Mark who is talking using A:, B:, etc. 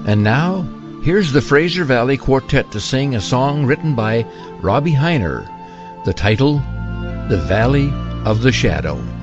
A: And now, here's the Fraser Valley Quartet to sing a song written by Robbie Heiner. The title, The Valley of the Shadow.